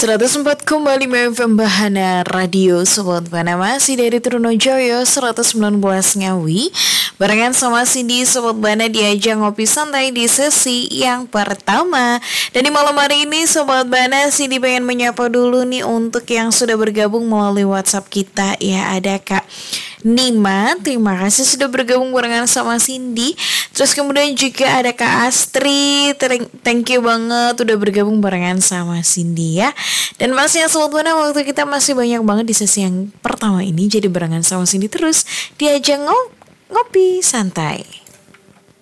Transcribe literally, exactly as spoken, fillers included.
seratus empat koma lima F M Bahana Radio Sobat Bana, masih dari Trunojoyo seratus sembilan belas Ngawi. Barengan sama Cindy Sobat Bana diajak ngopi santai di sesi yang pertama. Dan di malam hari ini Sobat Bana, Cindy pengen menyapa dulu nih untuk yang sudah bergabung melalui WhatsApp kita. Ya, ada Kak Nima, terima kasih sudah bergabung barengan sama Cindy. Terus kemudian juga ada Kak Astri, thank you banget udah bergabung barengan sama Cindy ya. Dan masih Sobat Bana, waktu kita masih banyak banget di sesi yang pertama ini. Jadi barengan sama Cindy terus diajak ngop ngopi santai.